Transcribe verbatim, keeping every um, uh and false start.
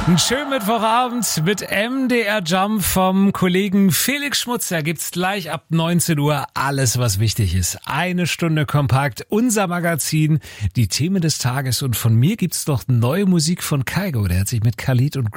Einen schönen Mittwochabend mit M D R Jump vom Kollegen Felix Schmutz. Da gibt's gleich ab neunzehn Uhr alles, was wichtig ist. Eine Stunde kompakt, unser Magazin, die Themen des Tages. Und von mir gibt's noch neue Musik von Kygo. Der hat sich mit Khalid und